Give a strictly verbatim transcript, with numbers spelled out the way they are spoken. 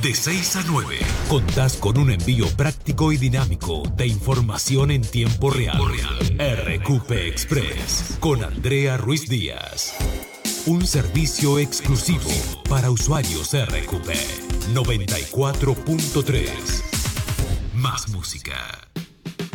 De seis a nueve, contás con un envío práctico y dinámico de información en tiempo real. R Q P Express con Andrea Ruiz Díaz. Un servicio exclusivo para usuarios R Q P. noventa y cuatro punto tres. Más música.